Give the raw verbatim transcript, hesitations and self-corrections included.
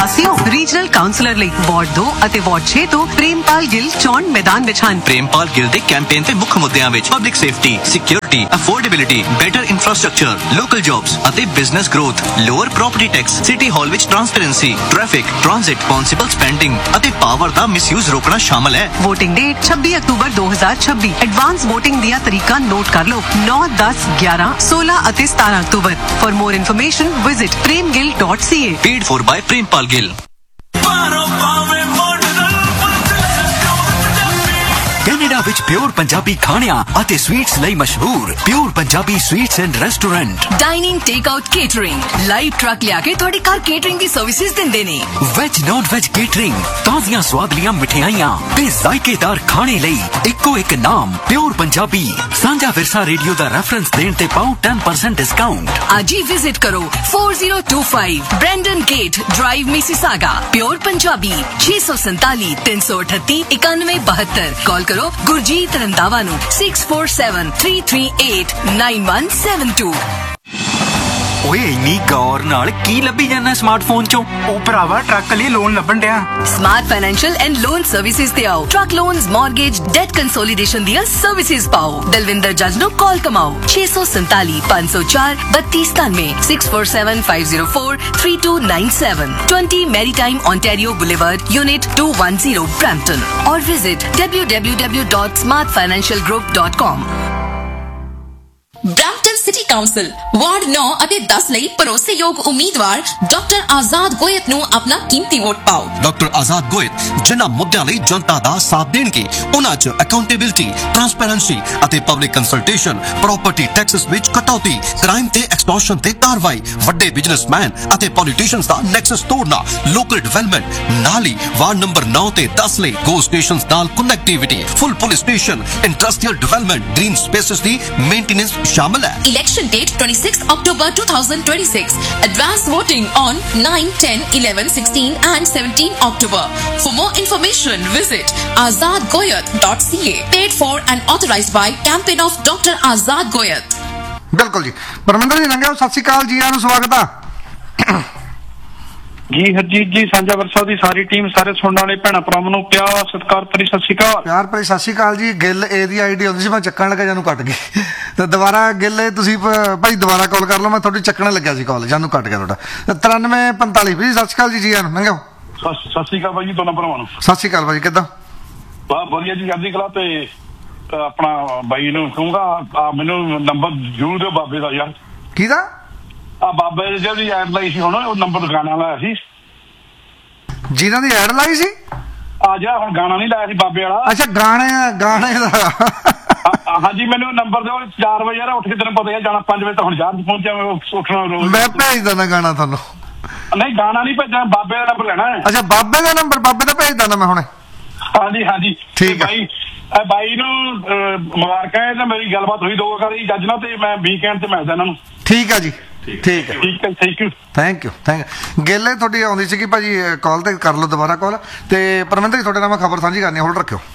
ਨਿਵਾਸੀਓ regional councillor ਲਈ ward ਦੋ ਅਤੇ ਵਾਰਡ ਛੇ ਤੋਂ ਪ੍ਰੇਮਪਾਲ ਗਿੱਲ ਚੋਣ ਮੈਦਾਨ ਵਿੱਚ ਹਨ। ਪ੍ਰੇਮਪਾਲ ਗਿੱਲ ਦੇ ਕੈਂਪੇਨ ਤੇ ਮੁੱਖ ਮੁੱਦਿਆਂ ਵਿੱਚ public safety, security, affordability, better infrastructure, local jobs ਅਤੇ business growth, lower property tax, city ਹਾਲ ਵਿੱਚ transparency, traffic, transit, responsible spending ਅਤੇ ਪਾਵਰ ਦਾ ਮਿਸਯੂਜ਼ ਰੋਕਣਾ ਸ਼ਾਮਲ ਹੈ। ਵੋਟਿੰਗ ਡੇਟ ਛੱਬੀ ਅਕਤੂਬਰ ਦੋ ਹਜ਼ਾਰ ਛੱਬੀ। ਐਡਵਾਂਸ ਵੋਟਿੰਗ ਦੀਆਂ ਤਰੀਕਾਂ ਨੋਟ ਕਰ ਲਓ ਨੌ, ਦਸ, ਗਿਆਰਾਂ, ਸੋਲਾਂ ਅਤੇ ਸਤਾਰਾਂ October. For more information visit premgill dot c a। Paid for by Prempal Gill। Canada ਵਿੱਚ ਪਿਓਰ ਪੰਜਾਬੀ ਖਾਣਿਆਂ ਅਤੇ ਸਵੀਟਸ ਲਈ ਮਸ਼ਹੂਰ pure Punjabi sweets and restaurant. Dining, take out, catering, live truck ਲਿਆ ਕੇ ਤੁਹਾਡੇ ਘਰ ਕੇਟਰਿੰਗ ਦੀ ਸਰਵਿਸਿਜ਼ ਦਿੰਦੇ ਨੇ। ਵੈਜ ਨੌਨ ਵੈਜ ਕੇਟਰਿੰਗ, ਤਾਜ਼ੀਆਂ ਸਵਾਦਲੀਆਂ ਮਿਠਾਈਆਂ ਤੇ ਜ਼ਾਇਕੇਦਾਰ ਖਾਣੇ ਲਈ ਇੱਕੋ ਇੱਕ ਨਾਮ ਪਿਓਰ ਪੰਜਾਬੀ। ਸਾਂਝਾ ਵਿਰਸਾ ਰੇਡੀਓ ਦਾ ਰੈਫਰੈਂਸ ਦੇਣ ਤੇ ਪਾਓ ਦਸ ਪਰਸੈਂਟ ਡਿਸਕਾਊਂਟ। ਅੱਜ ਹੀ ਵਿਜ਼ਿਟ ਕਰੋ four zero two five Brandon gate drive, Mississauga. Pure Punjabi ਛੇ ਸੌ ਸੰਤਾਲੀ ਤਿੰਨ ਸੌ ਅਠੱਤੀ ਇਕਾਨਵੇਂ ਬਹੱਤਰ। ਕਾਲ ਕਰੋ ਗੁਰਜੀਤ ਰੰਧਾਵਾ ਨੂੰ six four seven three three eight nine one seven two। ਓਏ ਇੰਨੀ ਗੌਰ ਨਾਲ ਕੀ ਲੱਭੀ ਜਾਂਦਾ ਸਮਾਰਟਫੋਨ ਚੋਂ? ਉਹ ਭਰਾਵਾ ਟਰੱਕ ਲਈ ਲੋਨ ਲੱਭਣ ਡਿਆ। Smart financial and loan services ਤੇ ਆਓ। Truck loans, mortgage, that consolidation ਦੀਆਂ ਸਰਵਿਸਿਜ਼ ਪਾਓ। ਦਲਵਿੰਦਰ ਜੱਜ ਨੂੰ ਕਾਲ ਕਮਾਓ ਛੇ ਸੌ ਸੰਤਾਲੀ ਪੰਜ ਸੌ ਚਾਰ ਬੱਤੀ ਸਤਾਨਵੇਂ six four seven five zero four three two nine seven twenty Maritime Ontario Boulevard, Unit two one zero, Brampton, or visit w w w dot smart financial group dot com। Brampton city council ward ਨੌ ਅਤੇ ਦਸ ਲਈ ਭਰੋਸੇਯੋਗ ਉਮੀਦਵਾਰ doctor ਆਜ਼ਾਦ ਗੋਇਤ ਨੂੰ ਆਪਣਾ ਕੀਮਤੀ vote ਪਾਓ। ਡਾਕਟਰ ਆਜ਼ਾਦ ਗੋਇਤ ਜਿਨ੍ਹਾਂ ਮੁੱਦਿਆਂ ਲਈ ਜਨਤਾ ਦਾ ਸਾਥ ਦੇਣਗੇ ਉਹਨਾਂ 'ਚ ਅਕਾਊਂਟੇਬਿਲਿਟੀ, ਟ੍ਰਾਂਸਪੇਰੈਂਸੀ ਅਤੇ ਪਬਲਿਕ ਕੰਸਲਟੇਸ਼ਨ, ਪ੍ਰਾਪਰਟੀ ਟੈਕਸਸ ਵਿੱਚ ਕਟੌਤੀ, ਕ੍ਰਾਈਮ ਤੇ ਐਕਸਟੋਰਸ਼ਨ ਤੇ ਕਾਰਵਾਈ, ਵੱਡੇ ਬਿਜ਼ਨਸਮੈਨ ਅਤੇ ਪੋਲੀਟੀਸ਼ੀਅਨਸ ਦਾ ਨੈਕਸਸ ਤੋੜਨਾ, ਲੋਕਲ ਡਿਵੈਲਪਮੈਂਟ, ਨਾਲ ਹੀ ਵਾਰਡ ਨੰਬਰ ਨੌ ਤੇ ਦਸ ਲਈ ਗੋ ਸਟੇਸ਼ਨਸ ਨਾਲ ਕਨੈਕਟੀਵਿਟੀ, ਫੁੱਲ police station, industrial development, green spaces ਦੀ ਮੇਨਟੇਨੈਂਸ ਸ਼ਾਮਲ ਹੈ। Election date twenty-sixth October twenty twenty-six. Advance voting on nine, ten, eleven, sixteen and seventeen October. For more information, visit azad goyat dot c a. Paid for and authorized by Campaign of Doctor Azad Goyat. ਬਿਲਕੁਲ ਜੀ। ਪਰਮਿੰਦਰ ਜੀ ਲੰਘਿਆ, ਸਤਿ ਸ਼੍ਰੀ ਅਕਾਲ ਜੀ, ਆਇਆਂ ਨੂੰ ਸਵਾਗਤ ਆ ਜੀ। ਹਰਜੀਤ ਜੀ, ਸਾਂਝਾ ਵਰਸਾ ਦੀ ਸਾਰੀ ਟੀਮ, ਸਾਰੇ ਸੁਣਨ ਵਾਲੇ ਭੈਣਾਂ ਭਰਾਵਾਂ ਨੂੰ ਪਿਆਰ ਸਤਿਕਾਰ ਭਰੀ ਸਤਿ ਸ਼੍ਰੀ ਅਕਾਲ। ਪਿਆਰ ਭਰੀ ਸਤਿ ਸ਼੍ਰੀ ਅਕਾਲ ਜੀ। ਗਿੱਲ ਏ ਦੀ ਆਈਡੀ ਆਉਂਦੀ ਸੀ, ਮੈਂ ਚੱਕਣ ਲੱਗਾ, ਜਾਨੂੰ ਕੱਟ ਗਈ ਤੇ ਦੁਬਾਰਾ ਗਿੱਲ ਏ ਤੁਸੀਂ ਭਾਈ ਦੁਬਾਰਾ ਕਾਲ ਕਰ ਲਓ, ਮੈਂ ਤੁਹਾਡੀ ਚੱਕਣ ਲੱਗਿਆ ਸੀ ਕਾਲ, ਜਾਨੂੰ ਕੱਟ ਗਿਆ ਤੁਹਾਡਾ। ਤਰਾਨਵੇਂ ਪੰਤਾਲੀ ਵੀ ਸਤਿ ਸ਼੍ਰੀ ਅਕਾਲ ਜੀ, ਜੀ ਆਇਆਂ ਨੂੰ ਲੰਘਿਓ। ਸਤਿ ਸ਼੍ਰੀ ਅਕਾਲ ਭਾਈ ਜੀ ਦੋਨਾਂ ਭਰਾਵਾਂ ਨੂੰ। ਸਤਿ ਸ਼੍ਰੀ ਅਕਾਲ ਭਾਈ, ਕਿੱਦਾਂ? ਬਹੁਤ ਵਧੀਆ ਜੀ, ਚੜ੍ਹਦੀ ਕਲਾ। ਤੇ ਆਪਣਾ ਬਾਈ ਨੂੰ ਕਹੂੰਗਾ ਮੈਨੂੰ ਨੰਬਰ ਜ਼ਰੂਰ ਦਿਓ ਬਾਬੇ ਦਾ ਯਾਰ। ਕਿਹਦਾ? ਆ ਬਾਬੇ ਜਿਹੜੀ ਐਡ ਲਾਈ ਸੀ ਹੁਣ, ਉਹ ਨੰਬਰ ਗਾਣਾ ਲਾਇਆ ਸੀ। ਜਿਹਨਾਂ ਦੀ ਐਡ ਲਾਈ ਸੀ? ਆ ਜਾ ਹੁਣ ਗਾਣਾ ਨਹੀਂ ਲਾਇਆ ਸੀ ਬਾਬੇ ਵਾਲਾ। ਅੱਛਾ, ਗਾਣੇ ਗਾਣੇ ਦਾ। ਹਾਂਜੀ, ਮੈਨੂੰ ਨੰਬਰ ਦਿਓ। ਚਾਰ ਵਜੇ ਯਾਰ ਉੱਠ ਕੇ ਤੈਨੂੰ ਪਤਾ ਜਾਣਾ, ਪੰਜ ਵਜੇ ਤਾਂ ਹੁਣ ਜਹਾਜ਼ ਪਹੁੰਚਿਆ, ਉੱਠਣਾ ਰੋਜ਼। ਮੈਂ ਭੇਜ ਦਿੰਦਾ ਗਾਣਾ ਤੁਹਾਨੂੰ। ਨਹੀਂ, ਗਾਣਾ ਨਹੀਂ ਭੇਜਣਾ, ਬਾਬੇ ਦਾ ਨੰਬਰ ਲੈਣਾ ਹੈ। ਅੱਛਾ, ਬਾਬੇ ਦਾ ਨੰਬਰ, ਬਾਬੇ ਦਾ ਭੇਜ ਦਿੰਦਾ ਮੈਂ ਹੁਣੇ। ਹਾਂਜੀ ਹਾਂਜੀ ਠੀਕ ਹੈ ਬਾਈ। ਬਾਈ ਨੂੰ ਮੁਬਾਰਕਾਂ ਹੈ। ਮੇਰੀ ਗੱਲਬਾਤ ਹੋਈ ਦੋ ਵਾਰੀ ਜੱਜ ਨਾਲ, ਤੇ ਮੈਂ ਵੀਕਐਂਡ ਤੇ ਮਿਲਦਾ ਇਹਨਾਂ ਨੂੰ। ਠੀਕ ਹੈ ਜੀ, ਠੀਕ ਹੈ, ਠੀਕ ਹੈ, thank you thank you thank you. Gill ਤੁਹਾਡੀ ਆਉਂਦੀ ਸੀਗੀ ਭਾਜੀ, ਕਾਲ ਤੇ ਕਰ ਲਓ ਦੁਬਾਰਾ ਕਾਲ। ਤੇ ਪਰਮਿੰਦਰ ਜੀ, ਤੁਹਾਡੇ ਨਾਲ ਮੈਂ ਖਬਰ ਸਾਂਝੀ ਕਰਨੀ, ਹੋਲਡ ਰੱਖਿਓ।